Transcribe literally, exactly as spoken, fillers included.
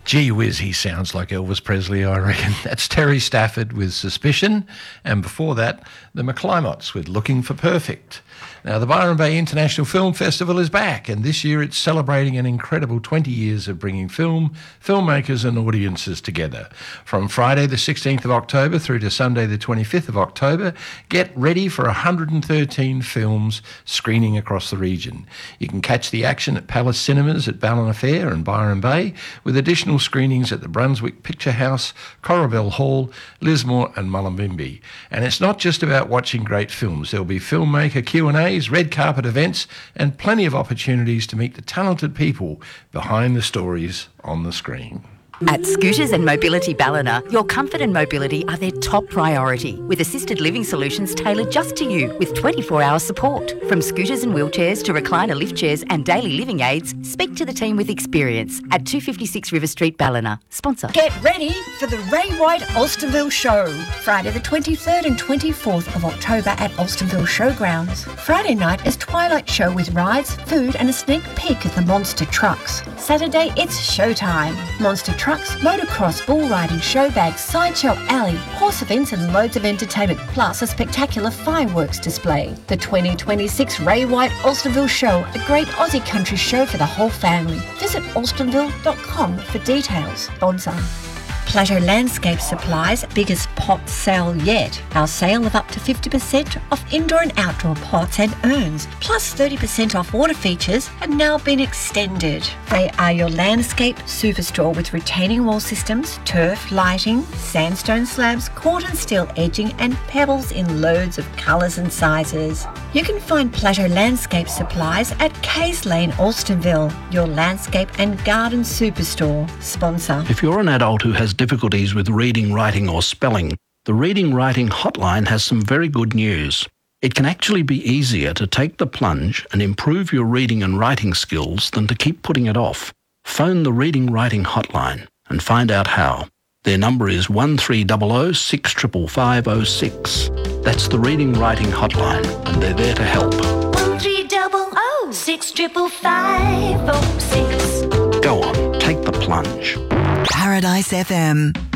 Gee whiz, he sounds like Elvis Presley, I reckon. That's Terry Stafford with Suspicion, and before that, the McClymots with Looking for Perfect. Now, the Byron Bay International Film Festival is back, and this year it's celebrating an incredible twenty years of bringing film, filmmakers and audiences together. From Friday the sixteenth of October through to Sunday the twenty-fifth of October, get ready for one hundred thirteen films screening across the region. You can catch the action at Palace Cinemas at Ballina Fair and Byron Bay, with additional screenings at the Brunswick Picture House, Corabell Hall, Lismore and Mullumbimby. And it's not just about watching great films. There'll be filmmaker Q and A's, red carpet events and plenty of opportunities to meet the talented people behind the stories on the screen. At Scooters and Mobility Ballina, your comfort and mobility are their top priority, with assisted living solutions tailored just to you with twenty-four hour support. From scooters and wheelchairs to recliner lift chairs and daily living aids, speak to the team with experience at two fifty-six River Street, Ballina. Sponsor. Get ready for the Ray White Alstonville Show, Friday the twenty-third and twenty-fourth of October at Alstonville Showgrounds. Friday night is Twilight Show with rides, food and a sneak peek at the Monster Trucks. Saturday it's showtime. Monster Trucks Trucks, motocross, bull riding, show bags, sideshow alley, horse events and loads of entertainment, plus a spectacular fireworks display. The twenty twenty-six Ray White Alstonville Show, a great Aussie country show for the whole family. Visit alstonville dot com for details. Sponsor. Plateau Landscape Supplies' biggest pot sale yet. Our sale of up to fifty percent off indoor and outdoor pots and urns, plus thirty percent off water features, have now been extended. They are your landscape superstore with retaining wall systems, turf, lighting, sandstone slabs, cork and steel edging and pebbles in loads of colours and sizes. You can find Plateau Landscape Supplies at Kays Lane, Alstonville, your landscape and garden superstore. Sponsor. If you're an adult who has difficulties with reading, writing or spelling, the Reading Writing Hotline has some very good news. It can actually be easier to take the plunge and improve your reading and writing skills than to keep putting it off. Phone the Reading Writing Hotline and find out how. Their number is one three zero zero six five five five zero six. That's the Reading Writing Hotline, and they're there to help. one three zero zero six five five five zero six. Go on, take the plunge. Paradise F M.